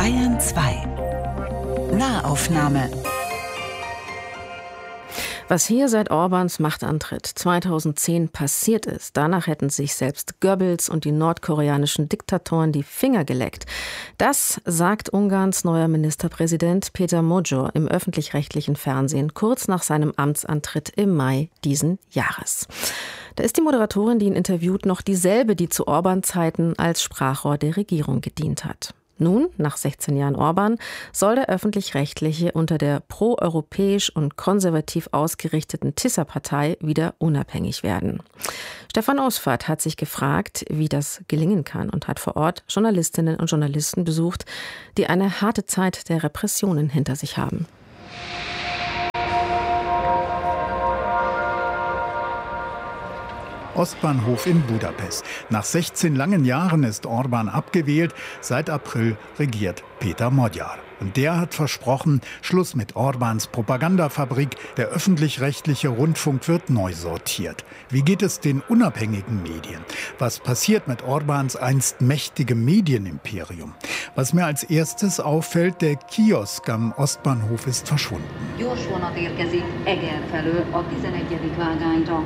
Bayern 2 Nahaufnahme. Was hier seit Orbáns Machtantritt 2010 passiert ist, danach hätten sich selbst Goebbels und die nordkoreanischen Diktatoren die Finger geleckt. Das sagt Ungarns neuer Ministerpräsident Péter Magyar im öffentlich-rechtlichen Fernsehen kurz nach seinem Amtsantritt im Mai diesen Jahres. Da ist die Moderatorin, die ihn interviewt, noch dieselbe, die zu Orbán-Zeiten als Sprachrohr der Regierung gedient hat. Nun, nach 16 Jahren Orbán, soll der Öffentlich-Rechtliche unter der proeuropäisch und konservativ ausgerichteten Tisza-Partei wieder unabhängig werden. Stefan Ausfahrt hat sich gefragt, wie das gelingen kann und hat vor Ort Journalistinnen und Journalisten besucht, die eine harte Zeit der Repressionen hinter sich haben. Ostbahnhof in Budapest. Nach 16 langen Jahren ist Orbán abgewählt. Seit April regiert Péter Magyar. Und der hat versprochen, Schluss mit Orbáns Propagandafabrik. Der öffentlich-rechtliche Rundfunk wird neu sortiert. Wie geht es den unabhängigen Medien? Was passiert mit Orbáns einst mächtigem Medienimperium? Was mir als erstes auffällt, der Kiosk am Ostbahnhof ist verschwunden. Gyorsvonat érkezik Eger felől a 11. vágányra.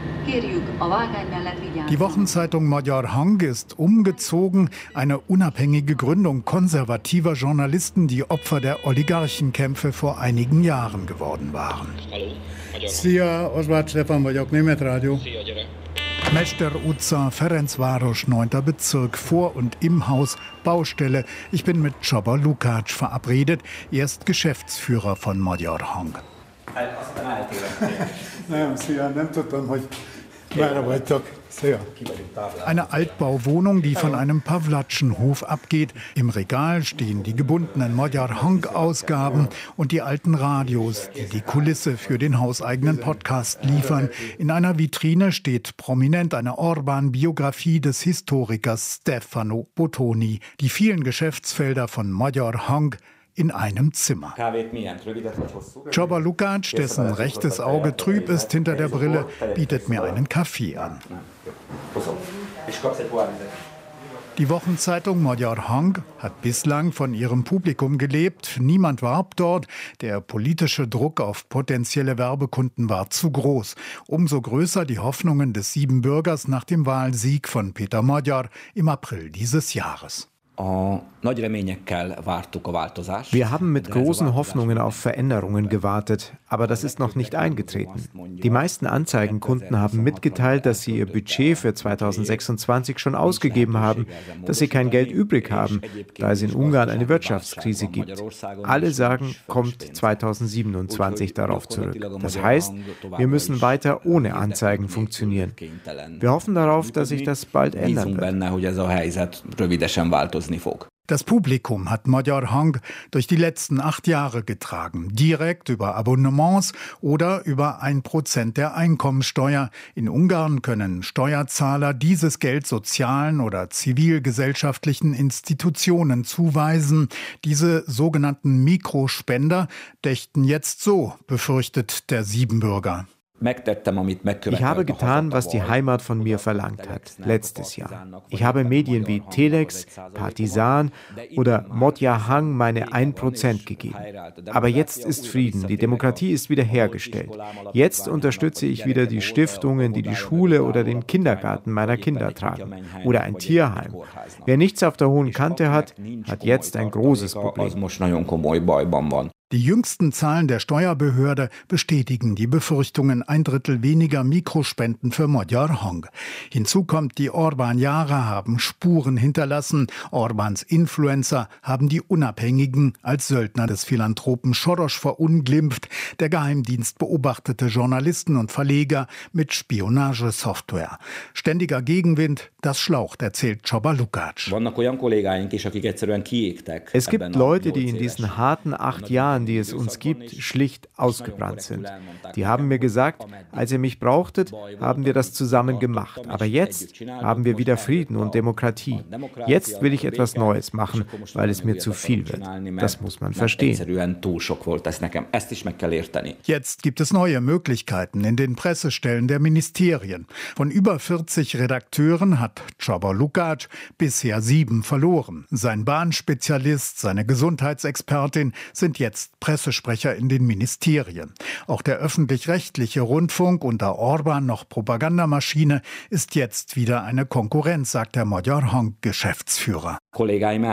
Die Wochenzeitung Magyar Hang ist umgezogen, eine unabhängige Gründung konservativer Journalisten, die Opfer der Oligarchenkämpfe vor einigen Jahren geworden waren. Szia, Oswald Stefan vagyok, Németradio. Mester utca, Ferencváros, 9. Bezirk, vor und im Haus, Baustelle. Ich bin mit Csaba Lukács verabredet, er ist Geschäftsführer von Magyar Hang. Szia, nem tudtam, hogy merre vagytok. Szia. Eine Altbauwohnung, die von einem Pawlatschenhof abgeht. Im Regal stehen die gebundenen Magyar Hang-Ausgaben und die alten Radios, die die Kulisse für den hauseigenen Podcast liefern. In einer Vitrine steht prominent eine Orbán-Biografie des Historikers Stefano Bottoni. Die vielen Geschäftsfelder von Magyar Hang in einem Zimmer. Csaba Lukács, dessen rechtes Auge trüb ist hinter der Brille, bietet mir einen Kaffee an. Die Wochenzeitung Magyar Hang hat bislang von ihrem Publikum gelebt. Niemand warb dort. Der politische Druck auf potenzielle Werbekunden war zu groß. Umso größer die Hoffnungen des Siebenbürgers nach dem Wahlsieg von Péter Magyar im April dieses Jahres. Wir haben mit großen Hoffnungen auf Veränderungen gewartet, aber das ist noch nicht eingetreten. Die meisten Anzeigenkunden haben mitgeteilt, dass sie ihr Budget für 2026 schon ausgegeben haben, dass sie kein Geld übrig haben, da es in Ungarn eine Wirtschaftskrise gibt. Alle sagen, kommt 2027 darauf zurück. Das heißt, wir müssen weiter ohne Anzeigen funktionieren. Wir hoffen darauf, dass sich das bald ändern wird. Das Publikum hat Magyar Hang durch die letzten 8 Jahre getragen. Direkt über Abonnements oder über 1% der Einkommensteuer. In Ungarn können Steuerzahler dieses Geld sozialen oder zivilgesellschaftlichen Institutionen zuweisen. Diese sogenannten Mikrospender dächten jetzt so, befürchtet der Siebenbürger. Ich habe getan, was die Heimat von mir verlangt hat, letztes Jahr. Ich habe Medien wie Telex, Partizan oder Magyar Hang meine 1% gegeben. Aber jetzt ist Frieden, die Demokratie ist wiederhergestellt. Jetzt unterstütze ich wieder die Stiftungen, die die Schule oder den Kindergarten meiner Kinder tragen. Oder ein Tierheim. Wer nichts auf der hohen Kante hat, hat jetzt ein großes Problem. Die jüngsten Zahlen der Steuerbehörde bestätigen die Befürchtungen, 1/3 weniger Mikrospenden für Magyar Hang. Hinzu kommt, die Orbán-Jahre haben Spuren hinterlassen. Orbáns Influencer haben die Unabhängigen als Söldner des Philanthropen Soros verunglimpft. Der Geheimdienst beobachtete Journalisten und Verleger mit Spionagesoftware. Ständiger Gegenwind, das schlaucht, erzählt Csaba Lukács. Es gibt Leute, die in diesen harten 8 Jahren Orban, die es uns gibt, schlicht ausgebrannt sind. Die haben mir gesagt, als ihr mich brauchtet, haben wir das zusammen gemacht. Aber jetzt haben wir wieder Frieden und Demokratie. Jetzt will ich etwas Neues machen, weil es mir zu viel wird. Das muss man verstehen. Jetzt gibt es neue Möglichkeiten in den Pressestellen der Ministerien. Von über 40 Redakteuren hat Csaba Lukács bisher 7 verloren. Sein Bahnspezialist, seine Gesundheitsexpertin sind jetzt Pressesprecher in den Ministerien. Auch der öffentlich-rechtliche Rundfunk, unter Orban noch Propagandamaschine, ist jetzt wieder eine Konkurrenz, sagt der Magyar Hang-Geschäftsführer. Kollegen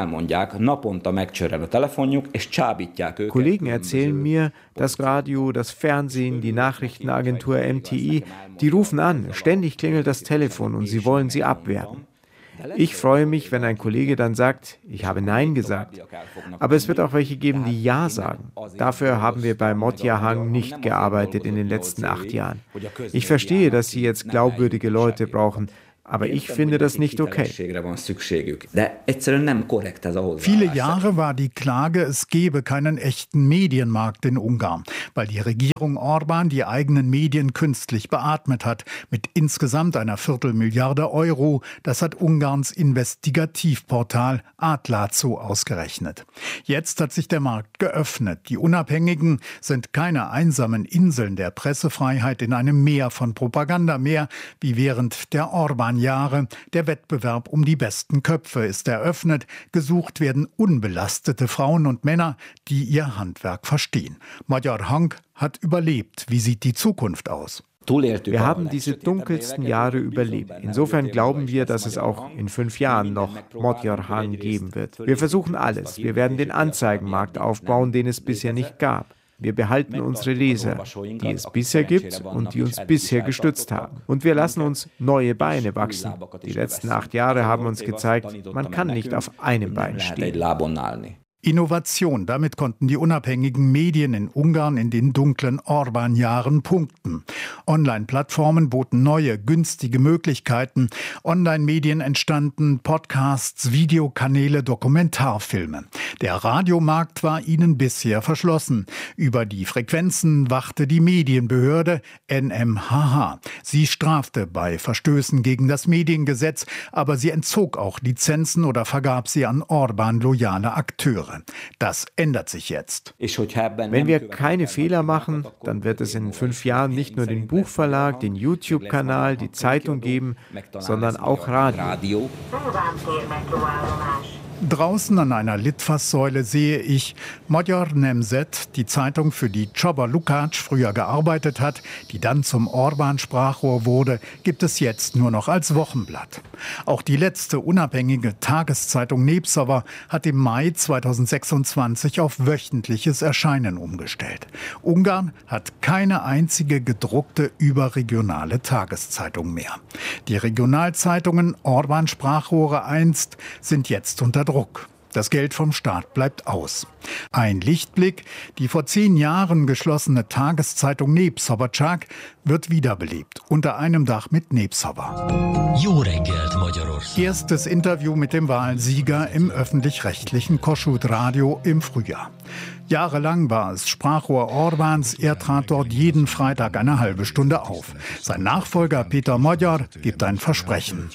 erzählen mir, das Radio, das Fernsehen, die Nachrichtenagentur MTI, die rufen an, ständig klingelt das Telefon und sie wollen sie abwerben. Ich freue mich, wenn ein Kollege dann sagt, ich habe Nein gesagt. Aber es wird auch welche geben, die Ja sagen. Dafür haben wir bei Magyar Hang nicht gearbeitet in den letzten 8 Jahren. Ich verstehe, dass Sie jetzt glaubwürdige Leute brauchen. Aber ich finde das nicht okay. Viele Jahre war die Klage, es gebe keinen echten Medienmarkt in Ungarn, weil die Regierung Orban die eigenen Medien künstlich beatmet hat, mit insgesamt einer Viertelmilliarde Euro. Das hat Ungarns Investigativportal Atlazo ausgerechnet. Jetzt hat sich der Markt geöffnet. Die Unabhängigen sind keine einsamen Inseln der Pressefreiheit in einem Meer von Propaganda mehr, wie während der Orban Jahre. Der Wettbewerb um die besten Köpfe ist eröffnet. Gesucht werden unbelastete Frauen und Männer, die ihr Handwerk verstehen. Magyar Hang hat überlebt. Wie sieht die Zukunft aus? Wir haben diese dunkelsten Jahre überlebt. Insofern glauben wir, dass es auch in 5 Jahren noch Magyar Hang geben wird. Wir versuchen alles. Wir werden den Anzeigenmarkt aufbauen, den es bisher nicht gab. Wir behalten unsere Leser, die es bisher gibt und die uns bisher gestützt haben. Und wir lassen uns neue Beine wachsen. Die letzten 8 Jahre haben uns gezeigt, man kann nicht auf einem Bein stehen. Innovation, damit konnten die unabhängigen Medien in Ungarn in den dunklen Orban-Jahren punkten. Online-Plattformen boten neue, günstige Möglichkeiten. Online-Medien entstanden, Podcasts, Videokanäle, Dokumentarfilme. Der Radiomarkt war ihnen bisher verschlossen. Über die Frequenzen wachte die Medienbehörde NMHH. Sie strafte bei Verstößen gegen das Mediengesetz, aber sie entzog auch Lizenzen oder vergab sie an Orban-loyale Akteure. Das ändert sich jetzt. Wenn wir keine Fehler machen, dann wird es in 5 Jahren nicht nur den Buchverlag, den YouTube-Kanal, die Zeitung geben, sondern auch Radio. Draußen an einer Litfaßsäule sehe ich Magyar Nemzet, die Zeitung, für die Csaba Lukács früher gearbeitet hat, die dann zum Orban-Sprachrohr wurde, gibt es jetzt nur noch als Wochenblatt. Auch die letzte unabhängige Tageszeitung Népszava hat im Mai 2026 auf wöchentliches Erscheinen umgestellt. Ungarn hat keine einzige gedruckte überregionale Tageszeitung mehr. Die Regionalzeitungen, Orban-Sprachrohre einst, sind jetzt unter Druck. Das Geld vom Staat bleibt aus. Ein Lichtblick: die vor 10 Jahren geschlossene Tageszeitung Népszava wird wiederbelebt, unter einem Dach mit Népszava. Erstes Interview mit dem Wahlsieger im öffentlich-rechtlichen Kossuth Radio im Frühjahr. Jahrelang war es Sprachrohr Orbáns, er trat dort jeden Freitag eine halbe Stunde auf. Sein Nachfolger Péter Magyar gibt ein Versprechen.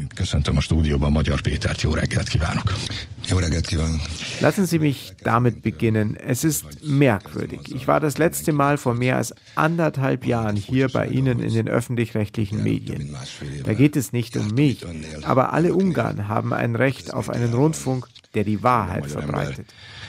Lassen Sie mich damit beginnen. Es ist merkwürdig. Ich war das letzte Mal vor mehr als 1,5 Jahren hier bei Ihnen in den öffentlich-rechtlichen Medien. Da geht es nicht um mich, aber alle Ungarn haben ein Recht auf einen Rundfunk, der die Wahrheit verbreitet.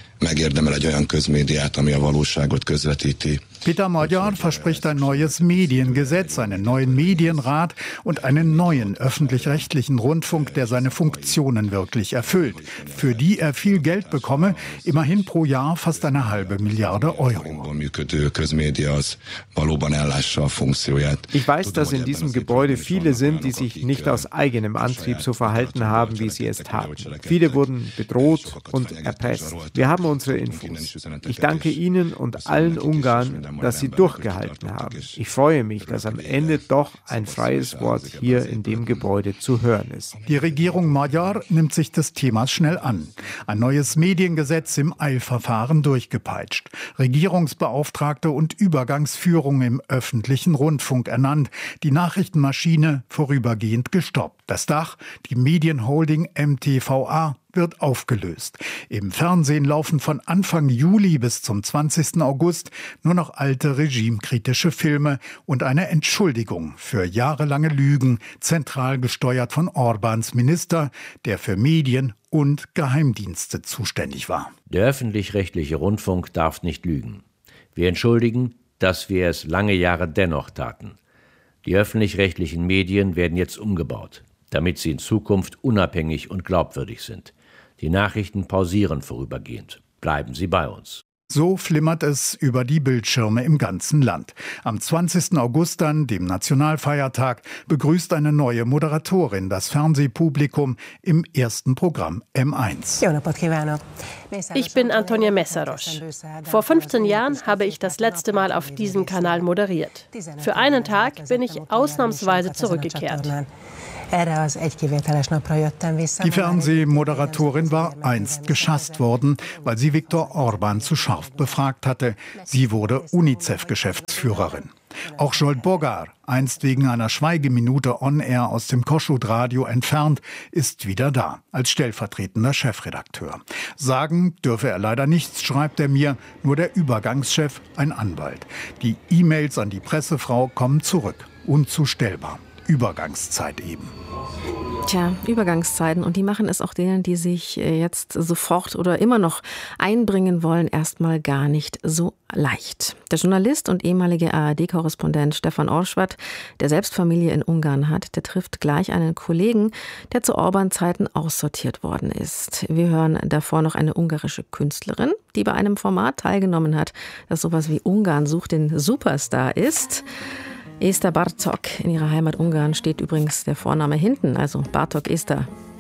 Péter Magyar verspricht ein neues Mediengesetz, einen neuen Medienrat und einen neuen öffentlich-rechtlichen Rundfunk, der seine Funktionen wirklich erfüllt, für die er viel Geld bekomme, immerhin pro Jahr fast 1,5 Milliarde Euro. Ich weiß, dass in diesem Gebäude viele sind, die sich nicht aus eigenem Antrieb so verhalten haben, wie sie es taten. Viele wurden bedroht und erpresst. Wir haben unsere Infos. Ich danke Ihnen und allen Ungarn, dass Sie durchgehalten haben. Ich freue mich, dass am Ende doch ein freies Wort hier in dem Gebäude zu hören ist. Die Regierung Magyar nimmt sich des Themas schnell an. Ein neues Mediengesetz im Eilverfahren durchgepeitscht. Regierungsbeauftragte und Übergangsführung im öffentlichen Rundfunk ernannt. Die Nachrichtenmaschine vorübergehend gestoppt. Das Dach, die Medienholding MTVA, wird aufgelöst. Im Fernsehen laufen von Anfang Juli bis zum 20. August nur noch alte regimekritische Filme und eine Entschuldigung für jahrelange Lügen, zentral gesteuert von Orbáns Minister, der für Medien und Geheimdienste zuständig war. Der öffentlich-rechtliche Rundfunk darf nicht lügen. Wir entschuldigen, dass wir es lange Jahre dennoch taten. Die öffentlich-rechtlichen Medien werden jetzt umgebaut, damit sie in Zukunft unabhängig und glaubwürdig sind. Die Nachrichten pausieren vorübergehend. Bleiben Sie bei uns. So flimmert es über die Bildschirme im ganzen Land. Am 20. August dann, dem Nationalfeiertag, begrüßt eine neue Moderatorin das Fernsehpublikum im ersten Programm M1. Ich bin Antonia Meszaros. Vor 15 Jahren habe ich das letzte Mal auf diesem Kanal moderiert. Für einen Tag bin ich ausnahmsweise zurückgekehrt. Die Fernsehmoderatorin war einst geschasst worden, weil sie Viktor Orbán zu scharf befragt hatte. Sie wurde UNICEF-Geschäftsführerin. Auch Zsolt Bogar, einst wegen einer Schweigeminute on-air aus dem Kossuth-Radio entfernt, ist wieder da, als stellvertretender Chefredakteur. Sagen dürfe er leider nichts, schreibt er mir, nur der Übergangschef, ein Anwalt. Die E-Mails an die Pressefrau kommen zurück, unzustellbar. Übergangszeit eben. Tja, Übergangszeiten, und die machen es auch denen, die sich jetzt sofort oder immer noch einbringen wollen, erstmal gar nicht so leicht. Der Journalist und ehemalige ARD-Korrespondent Stefan Orschwat, der selbst Familie in Ungarn hat, der trifft gleich einen Kollegen, der zu Orbán-Zeiten aussortiert worden ist. Wir hören davor noch eine ungarische Künstlerin, die bei einem Format teilgenommen hat, das sowas wie Ungarn sucht den Superstar ist. Eszter Bartók. In ihrer Heimat Ungarn steht übrigens der Vorname hinten, also Bartók Eszter.